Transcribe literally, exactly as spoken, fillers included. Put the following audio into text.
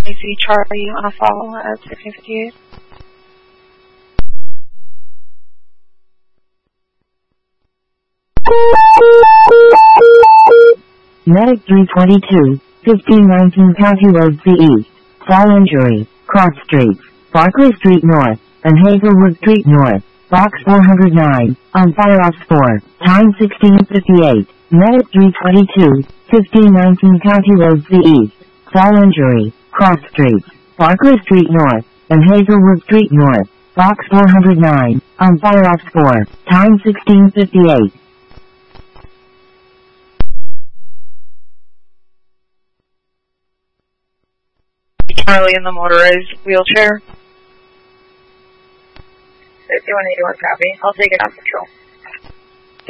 twenty-three Charlie on a follow at sixteen fifty-eight. Medic three twenty-two, fifteen nineteen County Road C East. Fall injury, Cross Street, Barclay Street North, and Hazelwood Street North. Box four hundred nine, on fire off four, time sixteen fifty-eight. Medic three twenty-two, fifteen nineteen County Road C East. Fall injury, Cross Street, Barclay Street North, and Hazelwood Street North. Box four hundred nine, on fire off four, time sixteen fifty-eight. Charlie in the motorized wheelchair. fifty-one eighty-one copy. I'll take it off patrol.